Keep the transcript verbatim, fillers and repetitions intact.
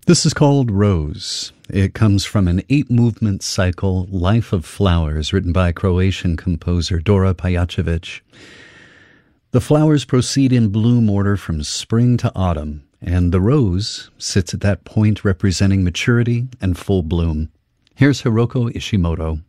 This is called Rose. It comes from an eight-movement cycle, Life of Flowers, written by Croatian composer Dora Pajacevic. The flowers proceed in bloom order from spring to autumn, and the rose sits at that point representing maturity and full bloom. Here's Hiroko Ishimoto.